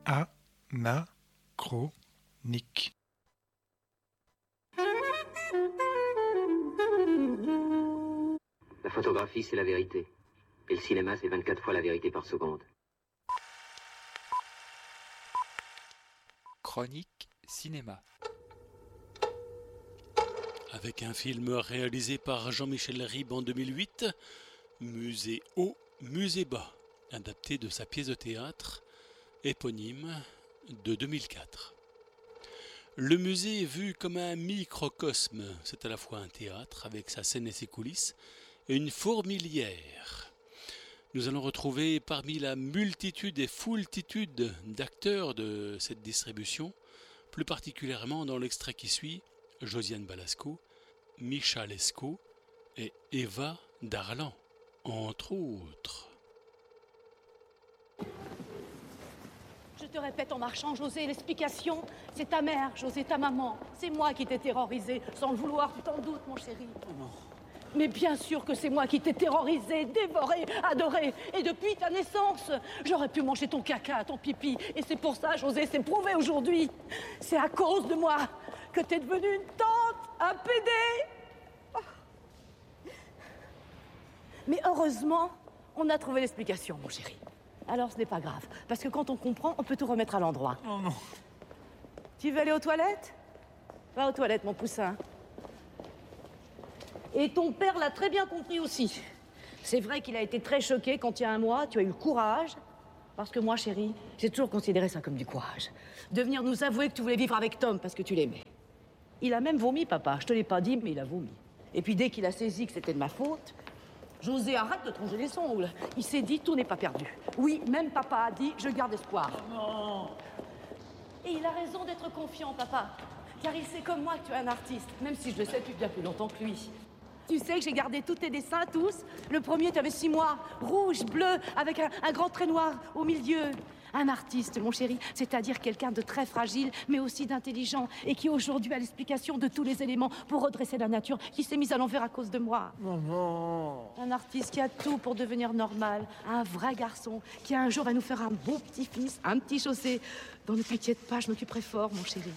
Anachronique. La photographie, c'est la vérité. Et le cinéma, c'est 24 fois la vérité par seconde. Chronique cinéma. Avec un film réalisé par Jean-Michel Ribes en 2008, Musée haut, musée bas, adapté de sa pièce de théâtre éponyme de 2004. Le musée est vu comme un microcosme, c'est à la fois un théâtre avec sa scène et ses coulisses, et une fourmilière. Nous allons retrouver parmi la multitude et foultitude d'acteurs de cette distribution, plus particulièrement dans l'extrait qui suit, Josiane Balasco, Micha Lescaut et Eva Darlan, entre autres. Je te répète en marchant, José, l'explication, c'est ta mère, José, ta maman. C'est moi qui t'ai terrorisé, sans le vouloir, tu t'en doutes, mon chéri. Non. Mais bien sûr que c'est moi qui t'ai terrorisé, dévoré, adoré. Et depuis ta naissance, j'aurais pu manger ton caca, ton pipi. Et c'est pour ça, José, c'est prouvé aujourd'hui. C'est à cause de moi que t'es devenue une tante, un pédé. Oh. Mais heureusement, on a trouvé l'explication, mon chéri. Alors ce n'est pas grave, parce que quand on comprend, on peut tout remettre à l'endroit. Oh non. Tu veux aller aux toilettes? Va aux toilettes, mon poussin. Et ton père l'a très bien compris aussi. C'est vrai qu'il a été très choqué quand il y a un mois, tu as eu le courage, parce que moi, chérie, j'ai toujours considéré ça comme du courage, de venir nous avouer que tu voulais vivre avec Tom parce que tu l'aimais. Il a même vomi, papa, je te l'ai pas dit, mais il a vomi. Et puis dès qu'il a saisi que c'était de ma faute, José, arrête de te ronger les ongles. Il s'est dit, tout n'est pas perdu. Oui, même papa a dit, je garde espoir. Non. Et il a raison d'être confiant, papa. Car il sait comme moi que tu es un artiste, même si je le sais depuis bien plus longtemps que lui. Tu sais que j'ai gardé tous tes dessins, tous. Le premier, tu avais 6 mois, rouge, bleu, avec un grand trait noir au milieu. Un artiste, mon chéri, c'est-à-dire quelqu'un de très fragile, mais aussi d'intelligent, et qui aujourd'hui a l'explication de tous les éléments pour redresser la nature, qui s'est mise à l'envers à cause de moi. Maman. Un artiste qui a tout pour devenir normal, un vrai garçon, qui un jour va nous faire un beau petit-fils, un petit José. Dont ne t'inquiète pas, je m'occuperai fort, mon chéri.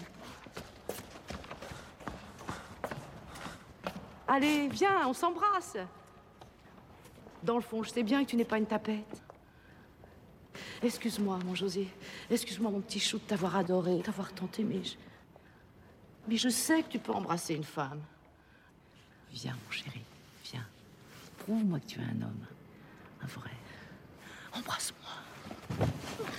Allez, viens, on s'embrasse. Dans le fond, je sais bien que tu n'es pas une tapette. Excuse-moi, mon José. Excuse-moi, mon petit chou, de t'avoir adoré, de t'avoir tant aimé. Mais je sais que tu peux embrasser une femme. Viens, mon chéri, viens. Prouve-moi que tu es un homme. Un vrai. Embrasse-moi.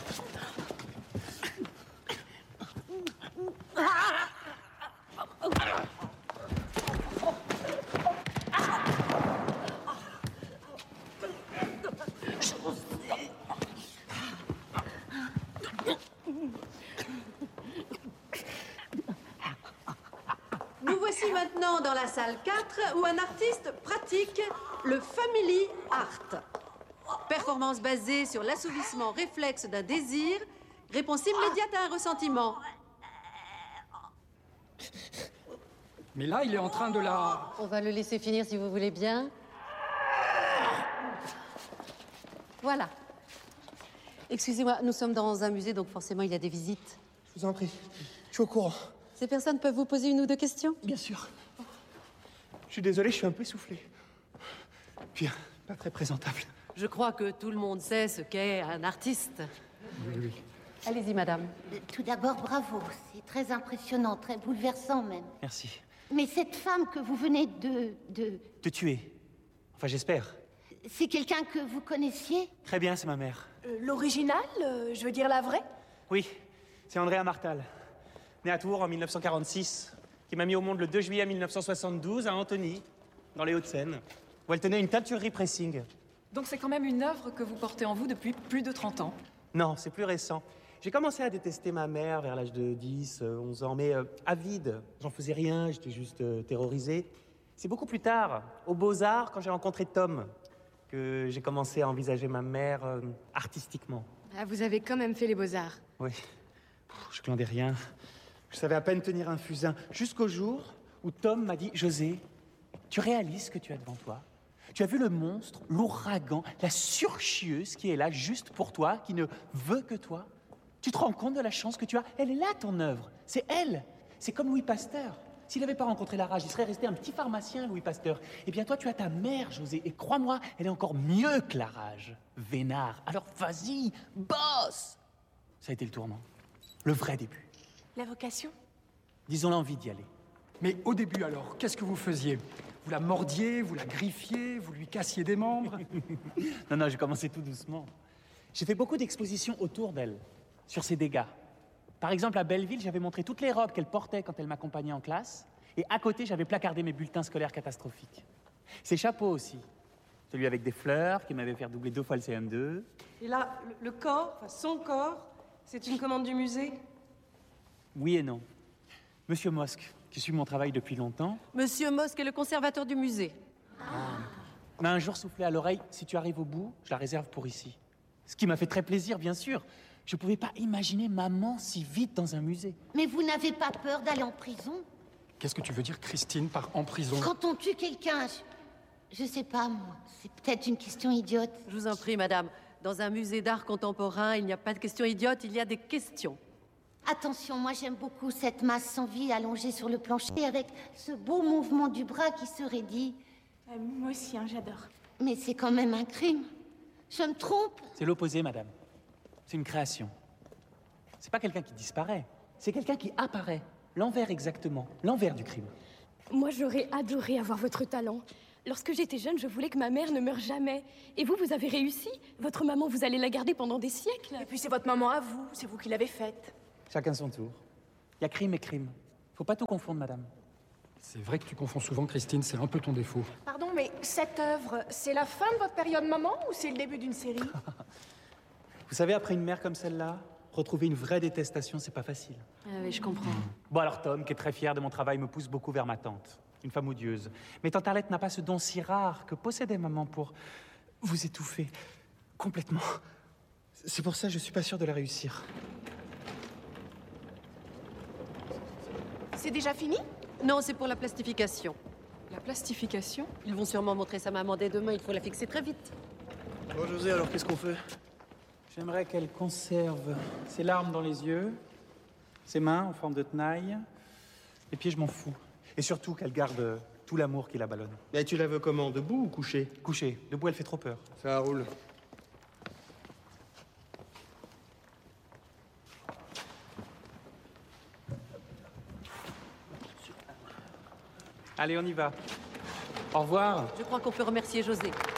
Nous voici maintenant dans la salle 4 où un artiste pratique le Family Art. Performance basée sur l'assouvissement réflexe d'un désir, réponse immédiate à un ressentiment. Mais là, il est en train de la... On va le laisser finir si vous voulez bien. Voilà. Excusez-moi, nous sommes dans un musée, donc forcément il y a des visites. Je vous en prie, je suis au courant. Ces personnes peuvent vous poser une ou deux questions? Bien sûr. Je suis désolé, je suis un peu essoufflé. Puis, pas très présentable. Je crois que tout le monde sait ce qu'est un artiste. Oui. Allez-y, madame. Tout d'abord, bravo. C'est très impressionnant, très bouleversant même. Merci. Mais cette femme que vous venez de... Te tuer. Enfin, j'espère. C'est quelqu'un que vous connaissiez? Très bien, c'est ma mère. L'original, je veux dire la vraie? Oui, c'est Andrea Martal. Née à Tours en 1946, qui m'a mis au monde le 2 juillet 1972 à Antony, dans les Hauts-de-Seine, où elle tenait une teinturerie pressing. Donc c'est quand même une œuvre que vous portez en vous depuis plus de 30 ans. Non, c'est plus récent. J'ai commencé à détester ma mère vers l'âge de 10, 11 ans, mais avide. J'en faisais rien, j'étais juste terrorisé. C'est beaucoup plus tard, aux Beaux-Arts, quand j'ai rencontré Tom, que j'ai commencé à envisager ma mère artistiquement. Ah, vous avez quand même fait les Beaux-Arts. Oui. Je glandais rien. Je savais à peine tenir un fusain. Jusqu'au jour où Tom m'a dit « José, tu réalises ce que tu as devant toi? Tu as vu le monstre, l'ouragan, la surchieuse qui est là juste pour toi, qui ne veut que toi? Tu te rends compte de la chance que tu as? Elle est là, ton œuvre. C'est elle. C'est comme Louis Pasteur. S'il n'avait pas rencontré la rage, il serait resté un petit pharmacien, Louis Pasteur. Eh bien, toi, tu as ta mère, José. Et crois-moi, elle est encore mieux que la rage. Vénard. Alors, vas-y, bosse! Ça a été le tournant. Le vrai début. La vocation? Disons l'envie d'y aller. Mais au début alors, qu'est-ce que vous faisiez? Vous la mordiez, vous la griffiez, vous lui cassiez des membres? Non, j'ai commencé tout doucement. J'ai fait beaucoup d'expositions autour d'elle, sur ses dégâts. Par exemple, à Belleville, j'avais montré toutes les robes qu'elle portait quand elle m'accompagnait en classe, et à côté, j'avais placardé mes bulletins scolaires catastrophiques. Ses chapeaux aussi. Celui avec des fleurs, qui m'avait fait doubler 2 fois le CM2. Et là, le corps, enfin son corps, c'est une commande du musée? Oui et non. Monsieur Mosque, qui suit mon travail depuis longtemps, Monsieur Mosque est le conservateur du musée. m'a un jour soufflé à l'oreille, si tu arrives au bout, je la réserve pour ici. Ce qui m'a fait très plaisir, bien sûr. Je ne pouvais pas imaginer maman si vite dans un musée. Mais vous n'avez pas peur d'aller en prison? Qu'est-ce que tu veux dire, Christine, par en prison? Quand on tue quelqu'un, je sais pas, moi. C'est peut-être une question idiote. Je vous en prie, madame. Dans un musée d'art contemporain, il n'y a pas de questions idiotes, il y a des questions. Attention, moi j'aime beaucoup cette masse sans vie allongée sur le plancher avec ce beau mouvement du bras qui se raidit. Moi aussi, hein, j'adore. Mais c'est quand même un crime. Je me trompe? C'est l'opposé, madame. C'est une création. C'est pas quelqu'un qui disparaît, c'est quelqu'un qui apparaît. L'envers exactement, l'envers du crime. Moi, j'aurais adoré avoir votre talent. Lorsque j'étais jeune, je voulais que ma mère ne meure jamais. Et vous, vous avez réussi. Votre maman, vous allez la garder pendant des siècles. Et puis c'est votre maman à vous, c'est vous qui l'avez faite. Chacun son tour. Il y a crime et crime. Faut pas tout confondre, madame. C'est vrai que tu confonds souvent, Christine, c'est un peu ton défaut. Pardon, mais cette œuvre, c'est la fin de votre période maman ou c'est le début d'une série? Vous savez, après une mère comme celle-là, retrouver une vraie détestation, c'est pas facile. Ah oui, je comprends. Bon alors Tom, qui est très fier de mon travail, me pousse beaucoup vers ma tante. Une femme odieuse. Mais tante Arlette n'a pas ce don si rare que possédait maman pour vous étouffer. Complètement. C'est pour ça que je suis pas sûr de la réussir. C'est déjà fini? Non, c'est pour la plastification. La plastification? Ils vont sûrement montrer sa maman dès demain, il faut la fixer très vite. Bon, José, alors qu'est-ce qu'on fait? J'aimerais qu'elle conserve ses larmes dans les yeux, ses mains en forme de tenaille. Les pieds, je m'en fous. Et surtout qu'elle garde tout l'amour qui la ballonne. Mais tu la veux comment? Debout ou couché? Couchée. Debout, elle fait trop peur. Ça roule. Allez, on y va. Au revoir. Je crois qu'on peut remercier José.